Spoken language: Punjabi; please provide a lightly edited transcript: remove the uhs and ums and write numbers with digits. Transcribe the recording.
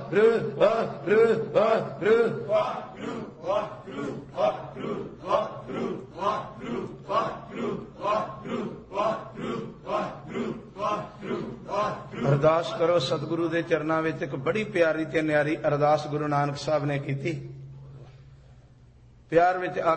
ਵਾਹਿਗੁਰੂ ਵਾਹਿਗੁਰੂ ਵਾਹਿਗੁਰੂ ਵਾਹਿਗੁਰੂ ਵਾਹਿਗੁਰੂ ਵਾਹਿਗੁਰੂ ਵਾਹਿਗੁਰੂ ਵਾਹਿਗੁਰੂ ਵਾਹਿਗੁਰੂ ਵਾਹਿਗੁਰੂ ਵਾਹਿਗੁਰੂ ਵਾਹਿਗੁਰੂ ਵਾਹਿਗੁਰੂ ਵਾਹਿਗੁਰੂ। ਅਰਦਾਸ ਕਰੋ ਸਤਿਗੁਰੂ ਦੇ ਚਰਨਾਂ ਵਿੱਚ। ਇੱਕ ਬੜੀ ਪਿਆਰੀ ਤੇ ਨਿਆਰੀ ਅਰਦਾਸ ਗੁਰੂ ਨਾਨਕ ਸਾਹਿਬ ਨੇ ਕੀਤੀ। ਪਿਆਰ ਵਿੱਚ